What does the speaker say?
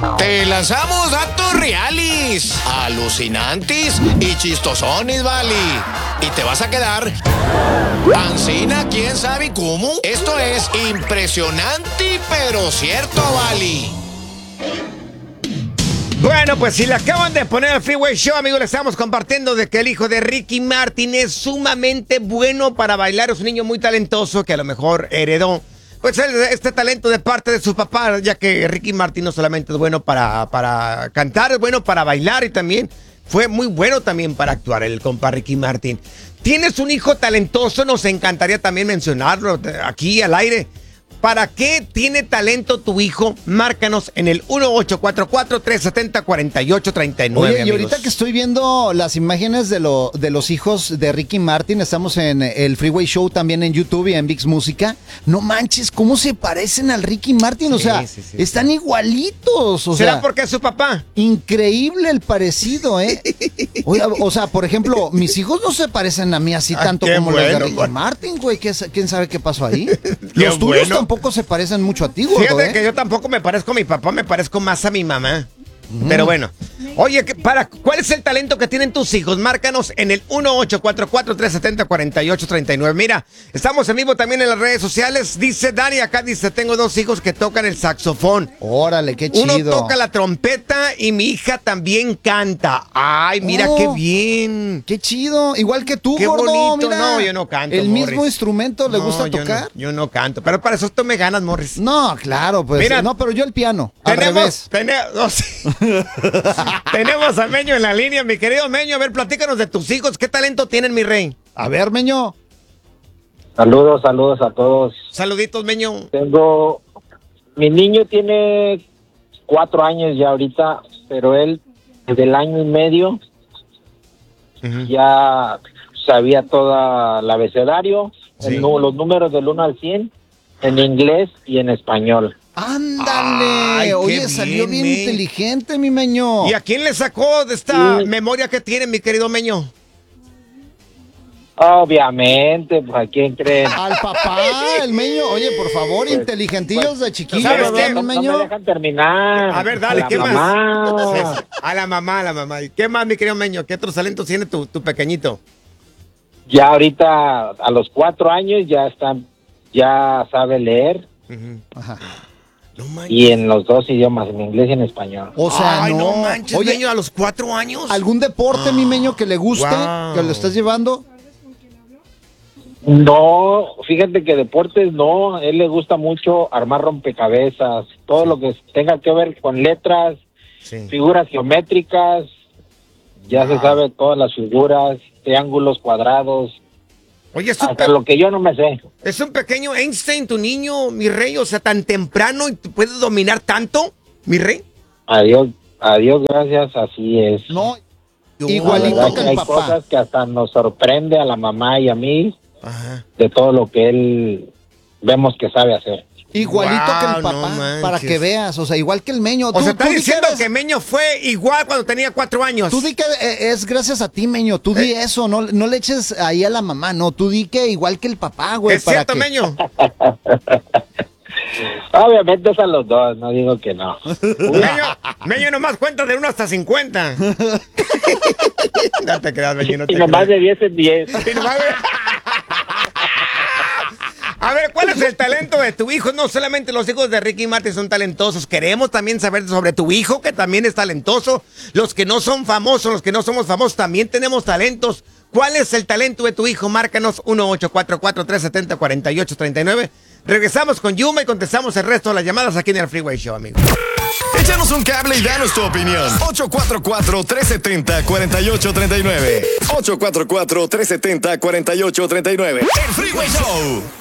Te lanzamos datos reales, alucinantes y chistosones, vale. Y te vas a quedar ancina, quién sabe cómo. Esto es impresionante, pero cierto, vale. Bueno, pues si le acaban de poner al Freeway Show, amigos, le estamos compartiendo de que el hijo de Ricky Martin es sumamente bueno para bailar. Es un niño muy talentoso que a lo mejor heredó pues este talento de parte de su papá, ya que Ricky Martin no solamente es bueno para cantar, es bueno para bailar y también fue muy bueno también para actuar el compa Ricky Martin. Tienes un hijo talentoso, nos encantaría también mencionarlo aquí al aire. ¿Para qué tiene talento tu hijo? Márcanos en el 1844-370-4839. Oye, y amigos. ahorita que estoy viendo las imágenes de los hijos de Ricky Martin, estamos en el Freeway Show también en YouTube y en VIX Música. No manches, ¿cómo se parecen al Ricky Martin? O sea, sí. están igualitos. ¿Será porque es su papá? Increíble el parecido, ¿eh? Oye, o sea, por ejemplo, mis hijos no se parecen a mí así tanto como los de Ricky Martin, güey. ¿Quién sabe qué pasó ahí? Los tuyos tampoco se parecen mucho a ti, gordo. Fíjate que yo tampoco me parezco a mi papá, me parezco más a mi mamá. Pero bueno. Oye, ¿cuál es el talento que tienen tus hijos? Márcanos en el 1844-370-4839. Mira, estamos en vivo también en las redes sociales. Dice Dani, acá dice, tengo 2 hijos que tocan el saxofón. Órale, qué chido. Uno toca la trompeta y mi hija también canta. Ay, mira qué bien. Qué chido. Igual que tú, qué gordo. Bonito. Mira, no, yo no canto, ¿el Morris. mismo instrumento le gusta tocar? Yo no canto, pero para eso tú me ganas, Morris. No, claro, pues. Mira, no, pero yo el piano, al revés. Tenemos a Meño en la línea, mi querido Meño. A ver, platícanos de tus hijos. ¿Qué talento tienen, mi rey? A ver, Meño. Saludos a todos. Saluditos, Meño. Mi niño tiene 4 años ya ahorita, pero él desde el año y medio ya sabía todo el abecedario, Sí. los números del 1 al 100 en inglés y en español. ¡Ándale! Ay, Oye, qué salió bien bien, inteligente, mi Meño. ¿Y a quién le sacó de esta memoria que tiene, mi querido Meño? Obviamente, pues ¿a quién creen? Al papá, el Meño. Oye, por favor, inteligentillos de chiquillos, ¿sabes ¿verdad, qué? mi No Meño? me dejan terminar. A ver, dale, A la ¿qué mamá. más? A la mamá. ¿Y qué más, mi querido Meño? ¿Qué otros talentos tiene tu pequeñito? Ya ahorita a los 4 años ya sabe leer. Ajá. No manches. Y en los 2 idiomas, en inglés y en español. O sea, Ay, no. no manches, Oye, Meño, a los 4 años. ¿algún deporte, mi Meño, que le guste? Wow. ¿Que lo estés llevando? No, fíjate que deportes no, a él le gusta mucho armar rompecabezas, todo lo que tenga que ver con letras, Sí. figuras geométricas, ya se sabe todas las figuras, triángulos, cuadrados, Oye, hasta lo que yo no me sé. es un pequeño Einstein, tu niño, mi rey, o sea, tan temprano y puedes dominar tanto, mi rey. Adiós, gracias, así es. No, La igualito verdad que hay el papá. cosas que hasta nos sorprende a la mamá y a mí Ajá. de todo lo que él vemos que sabe hacer. Igualito que el Wow, papá, no manches. para que veas, o sea, igual que el Meño. O sea, está di diciendo eres- que Meño fue igual cuando tenía 4 años. Tú di que es gracias a ti, Meño. Tú di eso, no le eches ahí a la mamá, no. Tú di que igual que el papá, güey. ¿Es cierto, que... Meño? Obviamente es a los 2, no digo que no. Meño nomás cuenta de 1 hasta 50. No te creas, Meño, no te Y nomás creas. de 10 en 10. Y nomás de- A ver, ¿cuál es el talento de tu hijo? No solamente los hijos de Ricky Martin son talentosos, queremos también saber sobre tu hijo, que también es talentoso. Los que no son famosos, los que no somos famosos, también tenemos talentos. ¿Cuál es el talento de tu hijo? Márcanos 1844-370-4839. Regresamos con Yuma y contestamos el resto de las llamadas aquí en el Freeway Show, amigos. Échanos un cable y danos tu opinión. 844-370-4839. 844-370-4839. El Freeway Show.